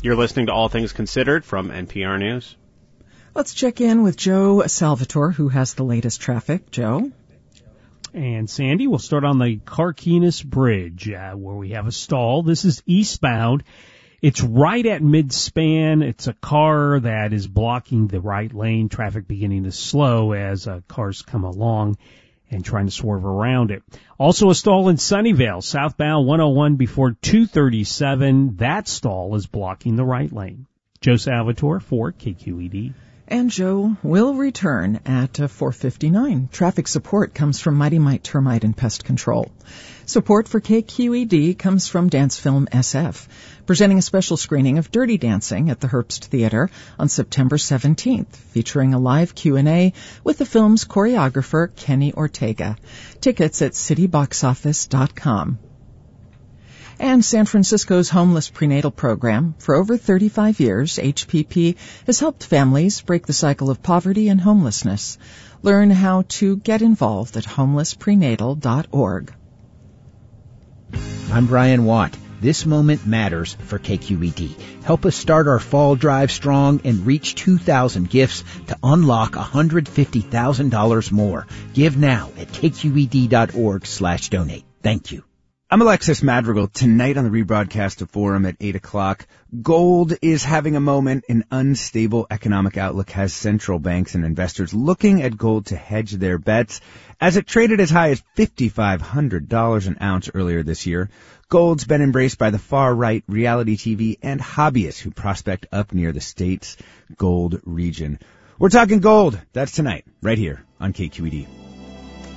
You're listening to All Things Considered from NPR News. Let's check in with Joe Salvatore, who has the latest traffic. Joe? And Sandy, we'll start on the Carquinez Bridge, where we have a stall. This is eastbound. It's right at mid-span. It's a car that is blocking the right lane. Traffic beginning to slow as cars come along and trying to swerve around it. Also a stall in Sunnyvale, southbound 101 before 237. That stall is blocking the right lane. Joe Salvatore for KQED. And Joe will return at 4:59. Traffic support comes from Mighty Mite Termite and Pest Control. Support for KQED comes from Dance Film SF, presenting a special screening of Dirty Dancing at the Herbst Theater on September 17th, featuring a live Q&A with the film's choreographer, Kenny Ortega. Tickets at cityboxoffice.com. And San Francisco's homeless prenatal program. For over 35 years, HPP has helped families break the cycle of poverty and homelessness. Learn how to get involved at homelessprenatal.org. I'm Brian Watt. This moment matters for KQED. Help us start our fall drive strong and reach 2,000 gifts to unlock $150,000 more. Give now at kqed.org/donate. Thank you. I'm Alexis Madrigal. Tonight on the rebroadcast of Forum at 8 o'clock, gold is having a moment. An unstable economic outlook has central banks and investors looking at gold to hedge their bets. As it traded as high as $5,500 an ounce earlier this year, gold's been embraced by the far-right reality TV and hobbyists who prospect up near the state's gold region. We're talking gold. That's tonight, right here on KQED.